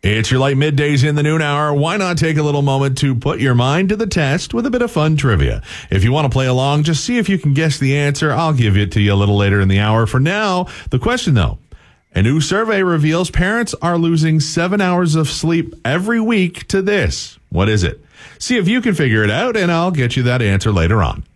It's your light middays in the noon hour. Why not take a little moment to put your mind to the test with a bit of fun trivia? If you want to play along, just see if you can guess the answer. I'll give it to you a little later in the hour. For now, the question though, a new survey reveals parents are losing 7 hours of sleep every week to this. What is it? See if you can figure it out, and I'll get you that answer later on.